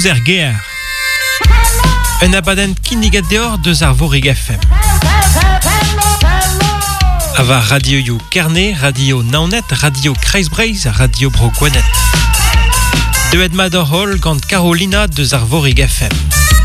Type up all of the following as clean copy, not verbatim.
Pouzer Gear. Un abaden kinnigat deor deus ar vorig FM. Ava radio you Kerne, radio Naonet, radio Kreisbreis, radio Brogwanet. Deuet mador hol gant Carolina deus ar vorig FM.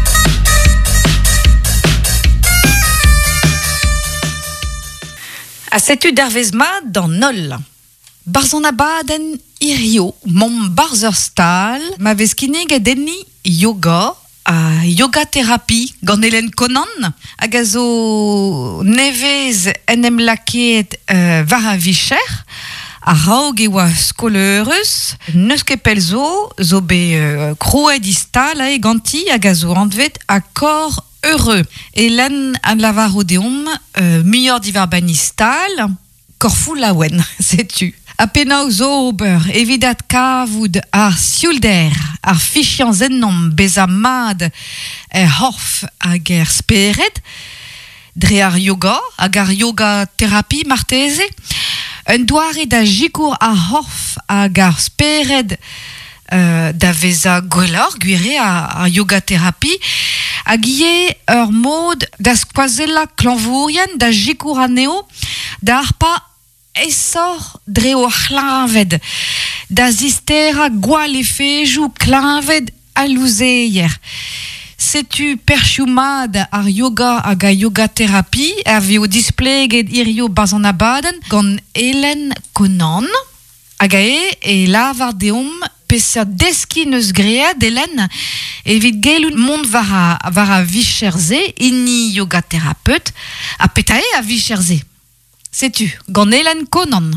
A setu d'arvezma dans Nol. Barzon abaden irio, mon barzer stal, ma veskinig denni yoga, a yoga thérapie, gant Hélène Conan, hag a zo nevez enem laket var a vicher, a raog e oa skoleurus, neus kepel zo be kroet istal a e ganti hag a zo andvet a kor heureux. Hélène an lavarodeum, muior divarbanistal, korfou lawen, sais-tu. A penao zo ober, evidat kavoud ar siulder, ar fichian zennom bez a mad horf hag er speret, dre ar yoga, hag ar yoga thérapie marteze, un doare da jikour ar horf hag ar speret da veza gwellor, gwire ar yoga thérapie, hag ie ur mod da skoazella klanvourien da jikour aneo, da arpa essor dre o c'hlañved, da zistera gwal e fejou c'hlañved a louzeier. Setu perchoumad ar yoga hag a yoga thérapie, a veo displeget irio barzan abaden gant Hélène Conan, hag a e lavar deom peseurt deskin eus gread Hélène, evit geloun mont var a vicherze, inni yoga thérapeute, a petae a vicherze. Sais-tu, gant Hélène Conan.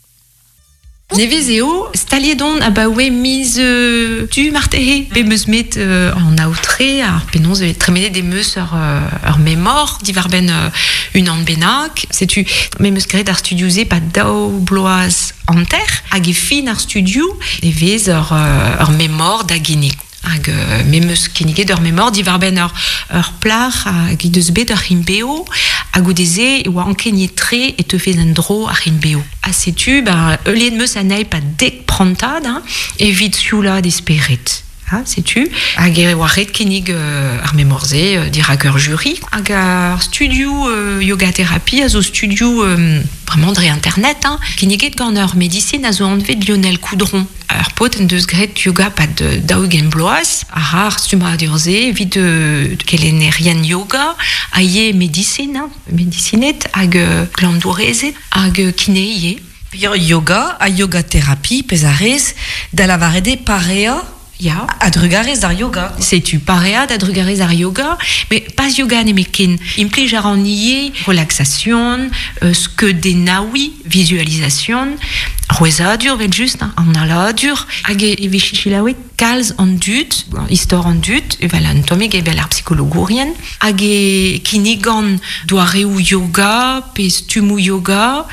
Nevez eo, staliedon a baoe miz du martehe. Pe meus met an aotre, ar penons tremede de meus ur memor, divarben un an benak. Sais-tu, me meus gret ar studioze pa dao bloaz anter, hag e fin ar studio, evez ur memor da genik. Hag me meus kinniget ur memor divarben ur plar hag i deus bet ur himbeo, hag o deze e oa ankenietre et te fez an dro ar himbeo. A setu, eulien meus anei pa dek prantad, evit sioula d'esperet. Sais-tu, hag e oa ret kinnig ar memorze dir hag ur jury, hag ar studio yoga thérapie, a zo studio vraiment dre internet, kinniget gant ur medicine a zo anvet Lionel Coudron. Ur pot en deus gret yoga pat daougen bloaz, ar stuma a durze, evit kelenerian yoga, a ye medicine, medicinet, hag glandourezet, hag kineie. Yoga, a yoga thérapie, pezarez, da lavarede parea, Ya. Adrugarez ar yoga. Sais-tu, paread adrugarez ar yoga, mais pas yoga nemekin. Implij ar an ie relaxation, skedenaoui, visualisation, roezadur vel just, an aladur, hag e vichichilawet kalz an dut, histor an dut, evel anatomik evel ar psychologourien, hag e kinigan doareu yoga, pe stumou yoga,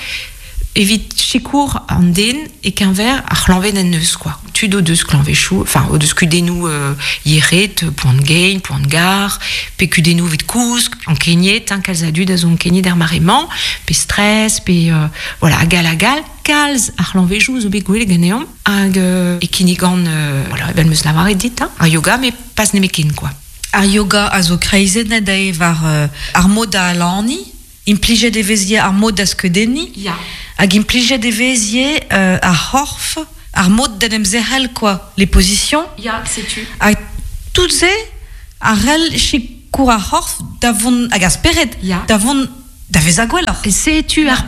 evit chikour an den e kenver ar c'hlanvet en neus, quoi. Tu o deus klanvechou, enfin, o deus kudenou yeret, poan gein, poan gar, pe kudenou vet kousk, an kenyet, kalz a dud a zo an kenyet ar marement, pe stress, pe, voilà, agal, kalz ar c'hlanvechou zo bet gwell ganeom, hag e kinigan, voilà, evel meus lavaret dit, ar yoga, me pas nemekin, quoi. Ar yoga a zo kreizenet da e var ar mod a alani, implijet e vezie ar mod a skedeni, Ya. hag implijet e vezie ar horf, ar mod d'enem zehel, quoi, les positions. Ya, sais-tu. Hag tout ze, ar rel chikour ar horf davon, hag ar speret, Ya. davon, da vez a gwellor. Sais-tu ar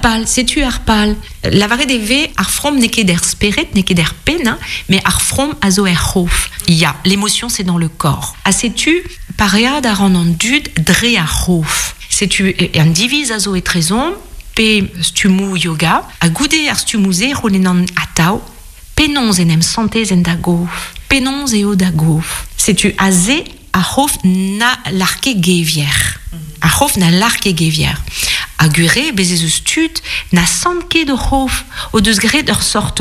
pal. Lavaret e ve ar from neket er speret, neket er pen, mais ar from a zo er c'hof. Ya, l'émotion c'est dans le corps. A sais-tu, paread ar an dud dre ar c'hof. Sais-tu, an diviz a zo e trezom, pe stumou yoga, a goude ar stumouze rolenan atao, penons enem santez en da gof, penons eo da gof. Sais-tu, a ze a c'hof na larke gevier. A c'hof na larke gevier. A gure, bezez eus tud, na santke de c'hof, o deus gret ur sort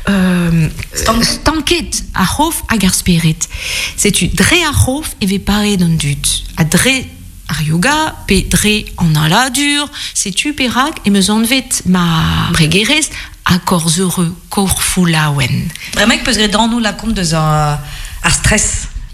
stanket a c'hof hag ar speret. Sais-tu, dre a c'hof eve pare d'an dud. A dre ar yoga, pe dre an aladur, sais-tu, perak, e meus anvet ma bregerez, a korz heureux, korfou laouen. Vraiment, peus gret dan nou la komp deus ar stress.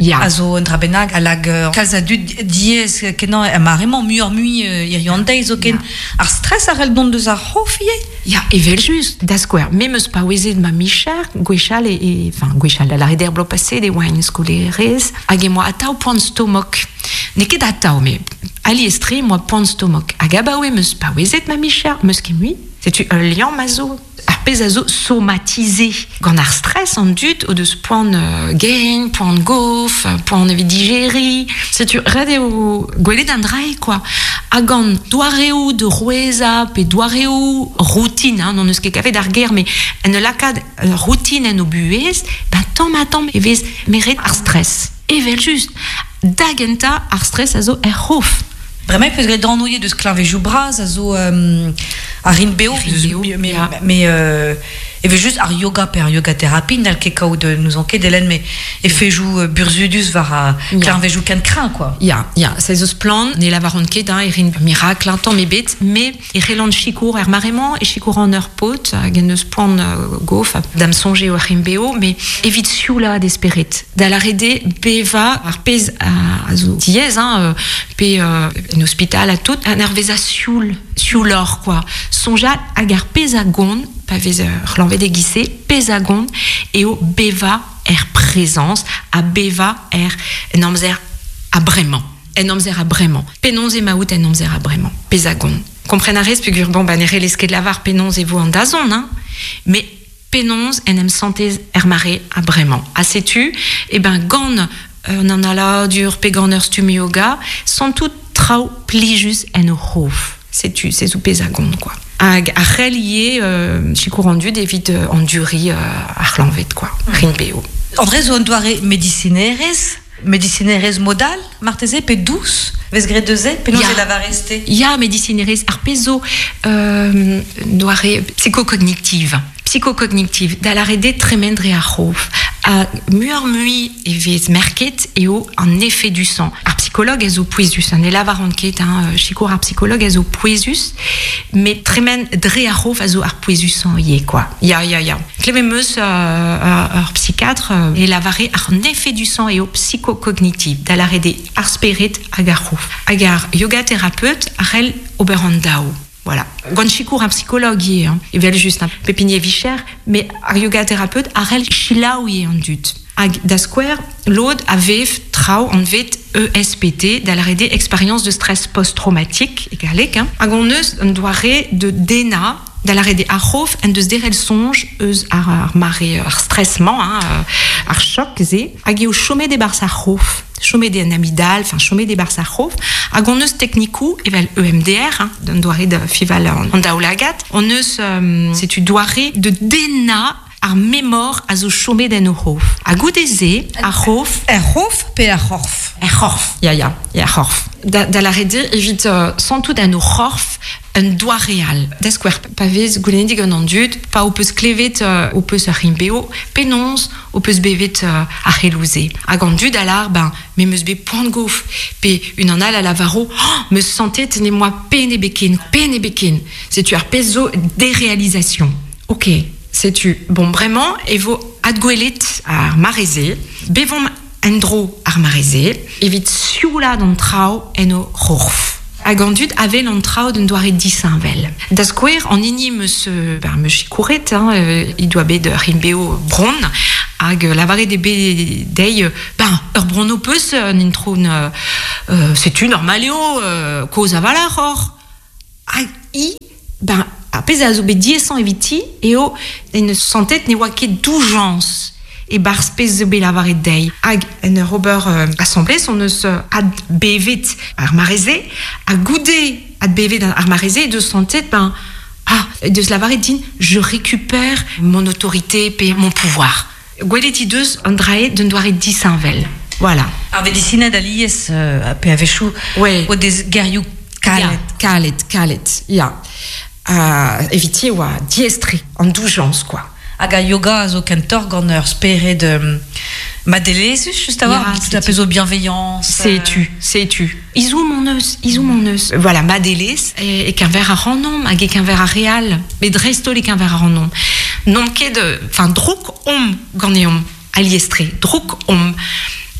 Ja. Also en trabenag alag kalzadu dies kenan marement muurmui iriandei zo ken ar stress ar el don deus ar hofie. Ja, evel just, da square. Même eus pa wezet ma michar, gwechal gwechal, la reder blo passé, des wine skolerez, hag moi atao point stomach. Ne ket atao, mais ali estre, moi point stomach. Hag abaoe meus pa wezet ma michar, meus ket mui, c'est-tu un liant mazo? Ar pez a zo somatisé. Gant ar stress an dut o deus poan gain, poan gof, poan evit digeri. C'est-tu red eo gwelet an drai, quoi. Hag an doareo de roueza, pe doareo routine, hein, non eus ket kavet ar ger, mais en lakad routine en o buez, ben tamm evez meret ar stress. Evel just, dagenta ar stress a zo hof. Vraiment, parce que dans nouillet de ce clavejou bras, azo arin beo, mais et veut juste ar yoga per yoga thérapie, nal kekao de nous enquête d'Hélène, mais et fait jou burzudus var clavejou can crin quoi. Ja, c'est ce plan, ne lavaron ket hein, erin miracle, un temps bet, mais et reland chikour er marement et chikour en heure pot, genus plan gof, dam songe o arin beo, mais évite sioula d'espérit. Dal arrede beva ar pez azo diez hein, pe un hospital à tout, un nerveza sioulor quoi. Sonja agar pezagon, pa vez l'envie déguisé, pezagon, et au beva présence, à beva enomzer abrement. Enomzer abrement. Penonze maout enomzer abrement. Pezagon. Comprenarez, pugur bon, banere l'esquet de lavar penonze et vous en dazon, hein? Mais penonze enem santé ermaré abrement. Ah, sais-tu? Eh ben, gon, on a là, dur, peganer stum yoga, sont toutes trau plijus en hof. Sais-tu, c'est sous pezagon, quoi. A relié chicour rendu d'évite enduri à l'envet quoi rinbeo. André zo doare medicineres modal marteze pe douce vesgre deze pe nous la va rester. Ya medicineres arpezo doare psychocognitive da la rede tremendre a hof a murmui et ves merket et au en effet du sang. Ar psychologue ezo poesus, an elavaron ket chicour ar psychologue ezo poesus, mais tremen dre a hof ezo ar poesus en ye quoi. Ya. Clememeus ar psychiatre elavare ar en effet du sang et au psychocognitive da la rede ar spirit agar hof. Agar yoga thérapeute arel oberandao. Voilà. Gant chikour un psychologue y est, hein. Il veut juste un pépinier vicher, mais un yoga thérapeute arel chilaou y est en dut. Ag da square, l'aude avev trau en vet ESPT da la rede expérience de stress post-traumatique égalek, hein. Ag on eus un doare de dena da la rede arhof en deus derel songe eus ar mare ar stressement, hein, ar choc ze, ag eo chome de barsa arhof. Chomé des amygdales, enfin chomé des barsachov, agoneus technicou, evel EMDR, hein, d'un doiré de fival en daoulagat, on eus, c'est tu doiré de dena ar mémor a zo chomé den ohov. A goudeze, a hof. Hof pe a horf. Ya, horf. Da la rede, évite, sans tout d'un horf, un doigt réal. D'esquer pavez goulenig un andut, pas au peus clevet, au peus a rimbeo, penons, au peus bevet a relouze. A gandu d'alar, ben, mais meus be point gouf, pe une en al à lavaro, me sentait tenez-moi penebekin. C'est-tu ar peso déréalisation. Ok. Sais-tu, bon, vraiment, et vos adgoelet ar marezé, bevon endro ar marezé, evit sioula d'an trao en o horf. Agandut avait l'entrao d'un doire disinvel. Da square, en inni me chicouret, hein, il doit be de rimbeo bron, ag lavare de be dei, ur brono peus, n'introun, c'est-tu normaleo, cause avala hor. Ag apes a zo be 10 eviti, et o, une santet ne oa ket d'urgence. Et bars pez be lavare dei. Hag en robert assemblée son eus ad bevet ar marezé, a goudé ad bevet ar marezé, de santet, de se lavare din, je récupère mon autorité et mon pouvoir. Gweleti deus an drae d'un doare disinvel. Voilà. Ar vedicina d'alies pe avechou, o des gerioù kalet, ya. Eviti oa diestri, en d'urgence, quoi. Aga yoga zo kentor gant ur spere de madelesus, juste avoir tout apeso bienveillance. Sais-tu. Isou mon eus. Voilà, madeles et qu'un verre à random, hag qu'un verre à réal. Mais dresto les qu'un verre à random. Non ket de, enfin, drouk om ganeom aliestré, drouk om.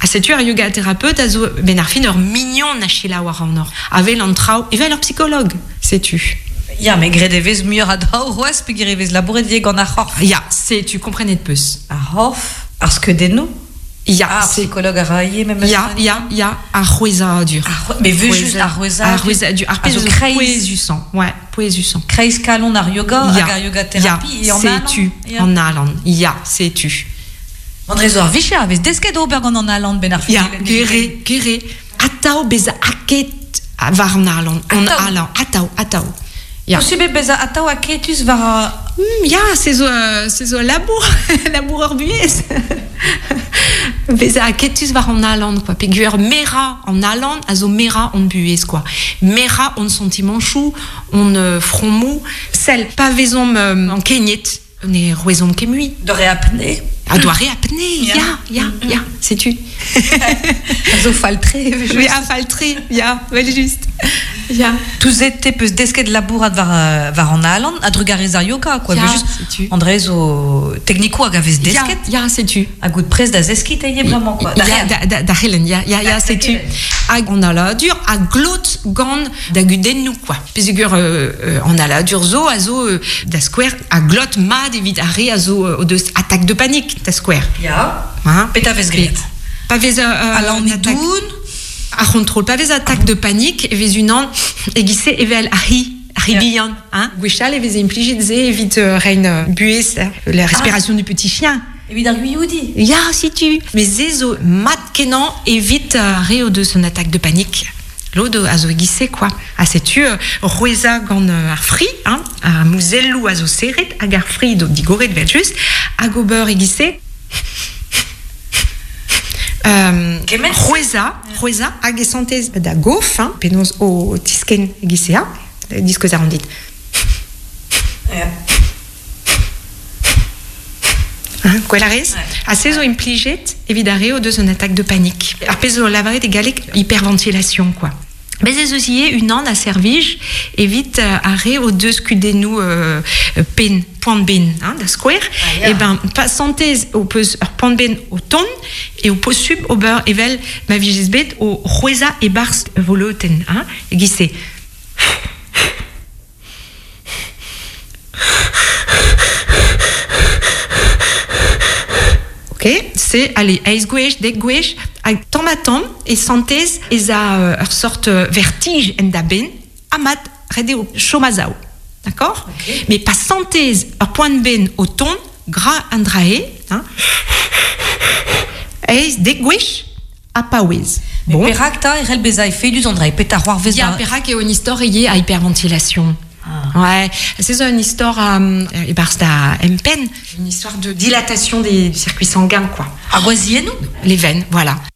sais-tu, un yoga thérapeute, azo benarfin, mignon, nachila waranor. Avec l'entrao, et leur psychologue, sais-tu. Ja, mais gredevez mieux à d'auros, puis gredevez labourer die gant a hof. Ja, sais-tu, comprenez de plus. A hof, parce que des nous. Ja, c'est psychologue à railler, même. Ja, a rueza dur. Mais vu juste a rueza dur. Arpez du sang. Ouais, poésu sang. Kreis kalon ar yoga, a yoga thérapie, ja, sais-tu, en Allen. Ja, sais-tu. André Zoar Vicha, avec desket oberg en Allen, ben ar Ja, gere. Atao beza aket var en Allen. En Allen. Atao. Ja. Possible beza atao a ketus var... Ja, c'est zo laboureur buez. Beza a ketus var en Allen, quoi. Pégueur mera en Allen, azo mera en buez, quoi. Mera on sentiment chou, on front mou, celle pas vaison en kenyet, on est roison kemui. De réapnée. Ah, doit réapnée, ya, sais-tu. Azo faltré. Oui, a faltré, ya, well juste. Ja. Tous étaient peu desket labourat var en Allen, a drugarez ar yoga, quoi. Ja, juste sais-tu. André zo technico a gavez desket. Ja, sais-tu. A goût de presse da zeskit, vraiment, quoi. Da helen, ya, sais-tu. On a la dur, a glot gant da guden nou, quoi. Pésigur, on a la dur zo, a zo, da square, a glot mad evit arre, a zo, attaque de panique, da square. Ja. Hein? Peta vez gret. Pas vez, alors, on est doun. A contrôle, pas vez attaque de panique, et vez une an, et gisse, et vel ribian, hein? Gwechal, et vez impligé, évite, reine buée, la respiration du petit chien. Évidemment, oui, Ya, si tu. Mais zezo, mat kenan, évite, réo de son attaque de panique. L'eau azo gisse, quoi. Ah, sais-tu, rueza gant arfri, hein? A mouzelou azo seret, ag arfri, do digoret vel juste, ag ober e gisse, Rueza, hag e santez da gof, hein, penoz o tisken gisea, disko zarandit. Quelarez, a sezo impliget, évidare o deus un attaque de panique. Arpez o lavare de galek hyperventilation, quoi. Mais ez eus ie un an a servij, evit arre o deus kudenou pen, point ben, hein, da square, et ben, pas santez o peus ur point ben o ton, et o posub o beur evel ma vigisbet o rueza e bars voloten, hein, e gisse. Ok, c'est, allez, aiz gwech, dek gwech, hag tammatam, et santez, ez a ur sorte vertige en da ben, amat, rede o chomazao. D'accord? Okay. Mais pas santez, ur point ben au ton, gras andrae, hein? Eiz dek gwech, a paouez. Bon. Perak ta, erel beza e fedus andra, e peta roar vez. Ya, perak e on histoire eye a hyperventilation. Ah. Ouais, c'est une histoire et parce une histoire de dilatation des circuits sanguins, quoi. À nous les veines, voilà.